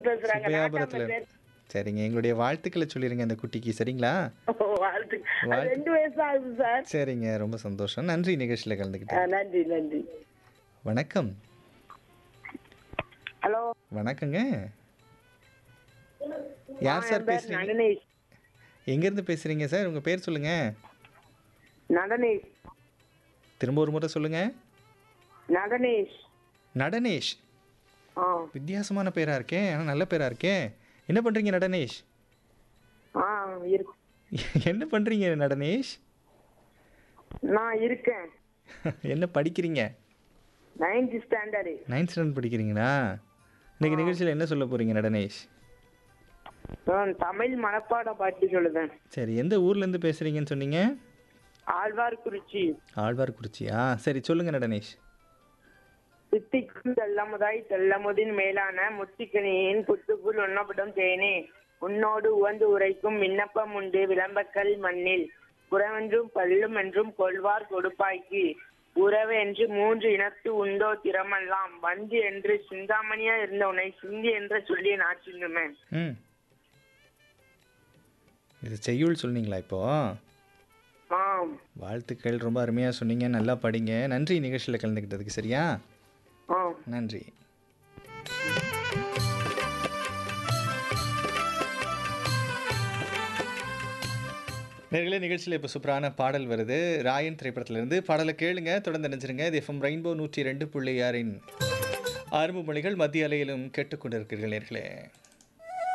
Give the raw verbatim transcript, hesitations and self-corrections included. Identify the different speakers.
Speaker 1: பேசுறாங்க.
Speaker 2: சுப்பையாபுரத்துல
Speaker 1: நாட்டாம பேர்.
Speaker 2: சரிங்க. எங்களுடைய வாழ்த்துக்கள சொல்லிருங்க அந்த குட்டிக்கு. சரிங்களா?
Speaker 1: வாழ்த்து. அது
Speaker 2: வாழ்த்து.
Speaker 1: ரெண்டு வயசு தான் ஆகுது சார்.
Speaker 2: சரிங்க. ரொம்ப சந்தோஷம். நன்றி நிகழ்ச்சியில
Speaker 1: ஆ,
Speaker 2: கலந்துக்கிட்டதுக்கு.
Speaker 1: நன்றி நன்றி.
Speaker 2: வணக்கம்.
Speaker 1: ஹலோ.
Speaker 2: வணக்கங்க.
Speaker 1: ஆ,
Speaker 2: யார் சார்
Speaker 1: என் பேர்
Speaker 2: பேசுறீங்க?
Speaker 1: நடனேஷ்.
Speaker 2: எங்கேருந்து பேசுறீங்க சார்? உங்க பேர் சொல்லுங்க.
Speaker 1: நடனேஷ்.
Speaker 2: திரும்ப ஒரு முறை சொல்லுங்க.
Speaker 1: நடனேஷ்.
Speaker 2: நடனேஷ்.
Speaker 1: ஆ.
Speaker 2: வித்தியாசமான பேரா இருக்கே. ஆனா நல்ல பேரா இருக்கே. என்ன பண்றீங்க நடனேஷ்?
Speaker 1: ஆ, இருக்கு.
Speaker 2: என்ன பண்றீங்க நடனேஷ்?
Speaker 1: நான் இருக்கேன்.
Speaker 2: என்ன படிக்கிறீங்க?
Speaker 1: Ninth standard.
Speaker 2: நைன்த் ஸ்டாண்டர்ட் படிக்கிறீங்களா? இன்னைக்கு நிகழ்ச்சியில என்ன சொல்ல போறீங்க நடனேஷ்?
Speaker 1: நான் தமிழ் மனப்பாட பாட்டு சொல்லுவேன்.
Speaker 2: சரி, எந்த ஊர்ல இருந்து பேசுறீங்கன்னு சொன்னீங்க?
Speaker 1: ஆழ்வார்குறிச்சி.
Speaker 2: ஆழ்வார்குறிச்சியா? சரி சொல்லுங்க நடனேஷ்.
Speaker 1: சித்திக்கும் தெல்லமுதாய் தெல்லமுதின் மேலான முத்திக்கனியின் புத்துக்குள் உண்ணப்படும் தேனே, உன்னோடு உவந்து உரைக்கும் விண்ணப்பம் உண்டு விளம்பக்கல் மண்ணில், புறவென்றும் பல்லும் என்றும் கொள்வார் கொடுப்பாய்க்கு, உறவு என்று மூன்று இனத்து உண்டோ திறமெல்லாம், வந்து என்று சிந்தாமணியா இருந்த உன்னை சிந்தி என்ற சொல்லிய நாச்சின்னுமே.
Speaker 2: ம். இது செய்யுள் சொன்னீங்களா இப்போ?
Speaker 1: ஆம்.
Speaker 2: வாழ்த்துக்கள். ரொம்ப அருமையா சொன்னீங்க. நல்லா படிங்க. நன்றி நிகழ்ச்சியில கலந்துக்கிட்டதுக்கு. சரியா?
Speaker 1: ஆம்.
Speaker 2: நன்றி. நேர்களே, நிகழ்ச்சியில் இப்போ சூப்பரான பாடல் வருது. ராயன் திரைப்படத்திலிருந்து. பாடலை கேளுங்க. தொடர்ந்து நினைச்சிருங்க. இது எஃப்எம் ரெயின்போ நூற்றி ரெண்டு புள்ளி ஆறின் ஆரம்ப மொழிகள் மத்திய அலையிலும் கேட்டுக்கொண்டிருக்கிறீர்கள் நேர்களே.